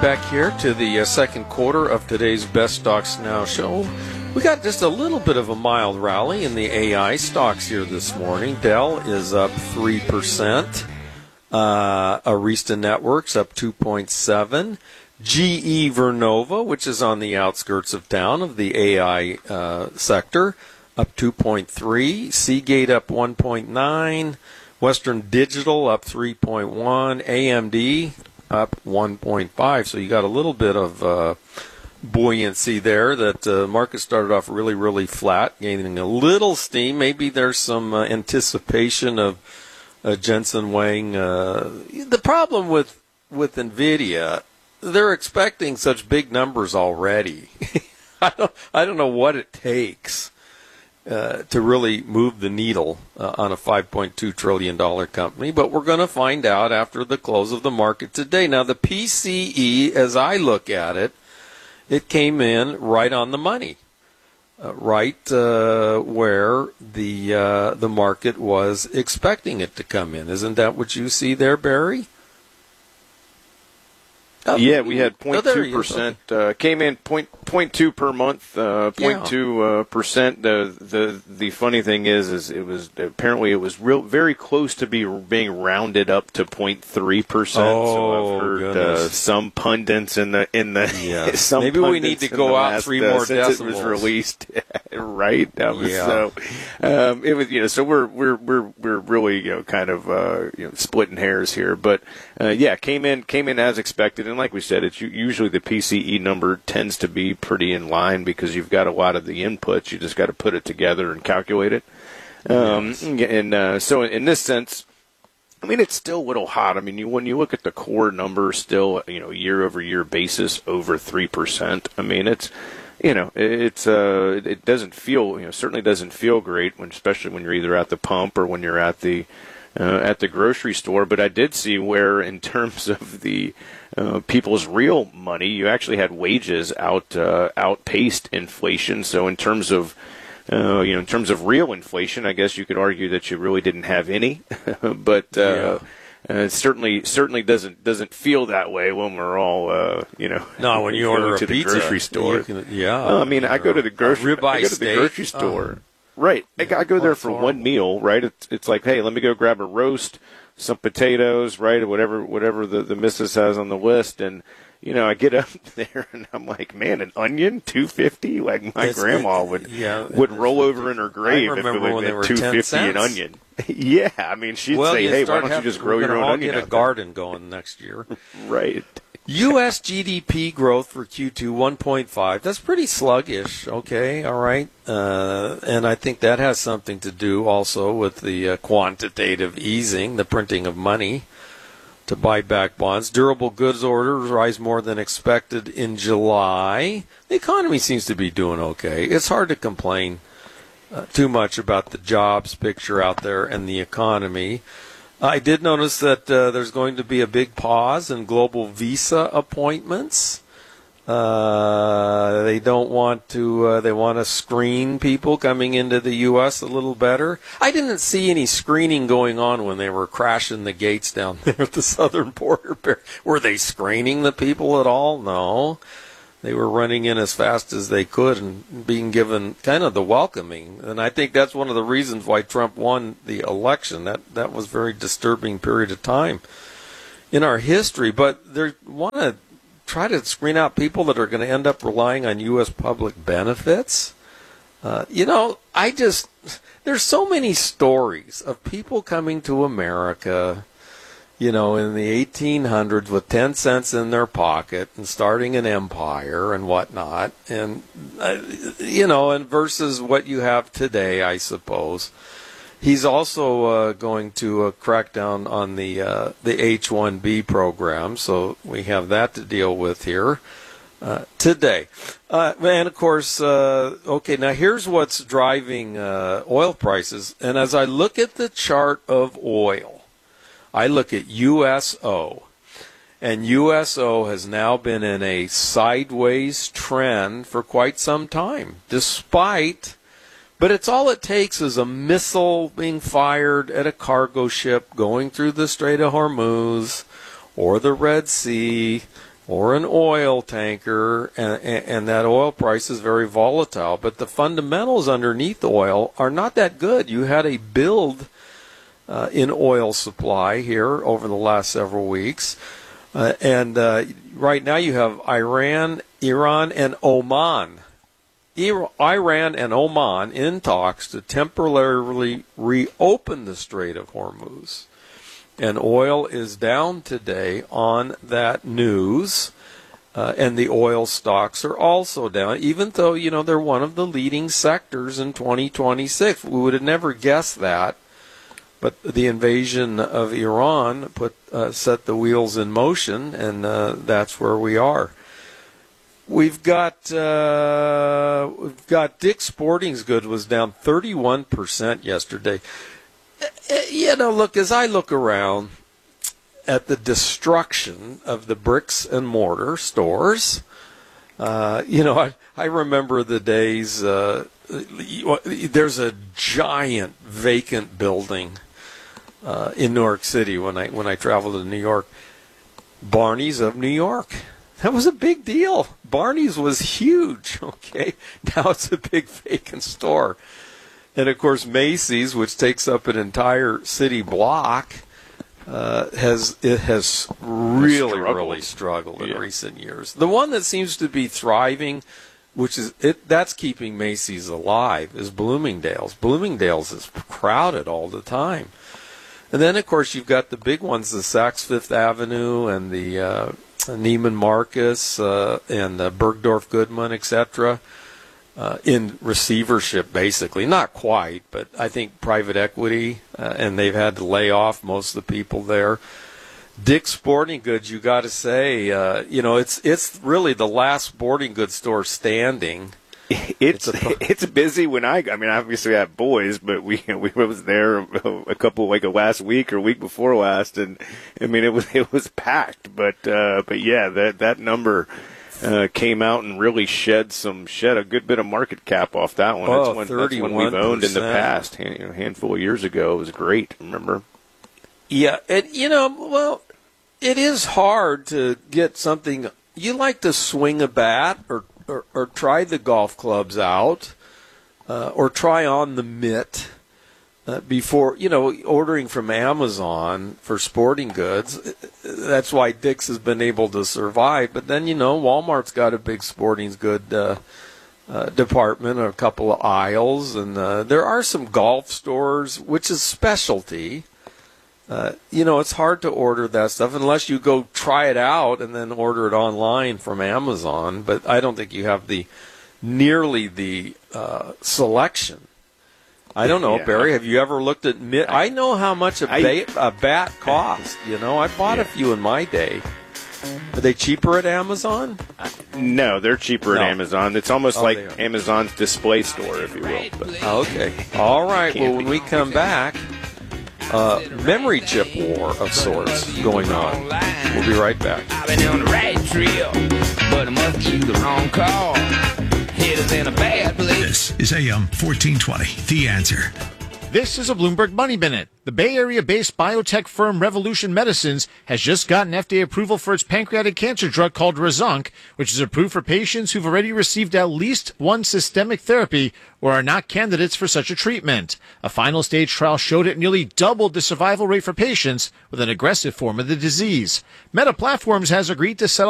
back here to the second quarter of today's Best Stocks Now show. We got just a little bit of a mild rally in the AI stocks here this morning. Dell is up 3%. Arista Networks up 2.7%. GE Vernova, which is on the outskirts of town of the AI sector, up 2.3%. Seagate up 1.9%. Western Digital up 3.1%. AMD up 1.5%. So you got a little bit of buoyancy there. That market started off really, really flat, gaining a little steam. Maybe there's some anticipation of Jensen Huang. The problem with NVIDIA, they're expecting such big numbers already. I don't know what it takes to really move the needle on a $5.2 trillion company, but we're going to find out after the close of the market today. Now, the PCE, as I look at it, it came in right on the money, right where the market was expecting it to come in. Isn't that what you see there, Barry? Oh, yeah, we had 0.2%. Came in 0.2 per month. 0.2%. The funny thing is it was very close to being rounded up to 0.3%. So I've heard some pundits in the some maybe we need to go out 3 more decimals. It was released, right? So it was So we're really kind of splitting hairs here, but came in as expected. And like we said, it's usually the PCE number tends to be pretty in line because you've got a lot of the inputs. You just got to put it together and calculate it. So in this sense, I mean, it's still a little hot. I mean, when you look at the core number, still year-over-year basis over 3%. I mean, it doesn't feel certainly doesn't feel great especially when you're either at the pump or when you're at the grocery store. But I did see where, in terms of the people's real money, you actually had wages outpaced inflation. So in terms of real inflation, I guess you could argue that you really didn't have any. But it certainly doesn't feel that way when we're all No, when you order to a pizza, the grocery store. I mean, I go to the grocery store. Right. I go there for one meal, right? It's like, hey, let me go grab a roast, some potatoes, right, whatever the missus has on the list, and I get up there and I'm like, man, an onion, $2.50? Like my grandma would roll over in her grave if it was at $2.50 an onion. Yeah, I mean, she'd say, hey, why don't you just grow your own onion? Get a garden going next year, right? U.S. GDP growth for Q2, 1.5. That's pretty sluggish, okay, all right. And I think that has something to do also with the quantitative easing, the printing of money to buy back bonds. Durable goods orders rise more than expected in July. The economy seems to be doing okay. It's hard to complain too much about the jobs picture out there and the economy. I did notice that there's going to be a big pause in global visa appointments. They don't want to. They want to screen people coming into the U.S. a little better. I didn't see any screening going on when they were crashing the gates down there at the southern border. Were they screening the people at all? No. They were running in as fast as they could and being given kind of the welcoming. And I think that's one of the reasons why Trump won the election. That was a very disturbing period of time in our history. But they want to try to screen out people that are going to end up relying on U.S. public benefits. There's so many stories of people coming to America, in the 1800s with 10 cents in their pocket and starting an empire and whatnot. And, and versus what you have today, I suppose. He's also going to crack down on the H-1B program, so we have that to deal with here today. And, of course, now here's what's driving oil prices. And as I look at the chart of oil, I look at USO, and USO has now been in a sideways trend for quite some time, but it's all it takes is a missile being fired at a cargo ship going through the Strait of Hormuz or the Red Sea, or an oil tanker, and that oil price is very volatile. But the fundamentals underneath oil are not that good. You had a build in oil supply here over the last several weeks. And right now you have Iran, and Oman. Iran and Oman in talks to temporarily reopen the Strait of Hormuz. And oil is down today on that news. And the oil stocks are also down, even though, they're one of the leading sectors in 2026. We would have never guessed that. But the invasion of Iran set the wheels in motion, and that's where we are. We've got Dick's Sporting Goods was down 31% yesterday. Look, as I look around at the destruction of the bricks and mortar stores, I remember the days. There's a giant vacant building in New York City when I traveled to New York. Barney's of New York. That was a big deal. Barney's was huge. Okay, now it's a big vacant store. And of course, Macy's, which takes up an entire city block, has really struggled in recent years. The one that seems to be thriving, that's keeping Macy's alive, is Bloomingdale's. Bloomingdale's is crowded all the time. And then, of course, you've got the big ones, the Saks Fifth Avenue and the Neiman Marcus and Bergdorf Goodman, etc., in receivership, basically. Not quite, but I think private equity, and they've had to lay off most of the people there. Dick's Sporting Goods, you got to say, it's really the last sporting goods store standing. It's busy when obviously I have boys, but we was there a couple last week or week before last, and it was packed. But yeah, that number came out and really shed a good bit of market cap off that one. That's one we've owned in the past. A handful of years ago, it was great. Remember? Yeah, and it is hard to get something. You like to swing a bat or try the golf clubs out, or try on the mitt before, ordering from Amazon for sporting goods. That's why Dick's has been able to survive. But then, Walmart's got a big sporting good department, a couple of aisles, and there are some golf stores, which is specialty. It's hard to order that stuff unless you go try it out and then order it online from Amazon. But I don't think you have nearly the selection. I don't know, Barry. Have you ever looked at? I know how much a bat costs. I bought a few in my day. Are they cheaper at Amazon? No, they're cheaper at Amazon. It's almost like Amazon's display store, if you will. But. Okay. All right. Well, when we come back. Memory chip war of sorts going on. We'll be right back. I've been on the right trail, but I must use the wrong call. Headed in a bad place. This is AM 1420, The Answer. This is a Bloomberg Money Minute. The Bay Area-based biotech firm Revolution Medicines has just gotten FDA approval for its pancreatic cancer drug called Razonk, which is approved for patients who've already received at least one systemic therapy or are not candidates for such a treatment. A final stage trial showed it nearly doubled the survival rate for patients with an aggressive form of the disease. Meta Platforms has agreed to settle